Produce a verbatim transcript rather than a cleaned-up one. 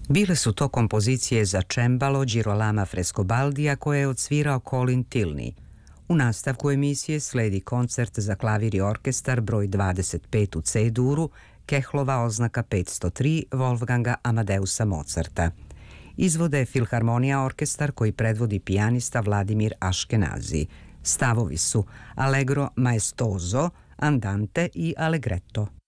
Bile su to kompozicije za čembalo Girolama Frescobaldija koje je odsvirao Colin Tilney. U nastavku emisije sledi koncert za klavir i orkestar broj dvadeset pet u C-duru, Kehlova oznaka petsto tri Wolfganga Amadeusa Mozarta. Izvode Filharmonija orkestar koji predvodi pijanista Vladimir Ashkenazi. Stavovi su Allegro maestoso, Andante i Allegretto.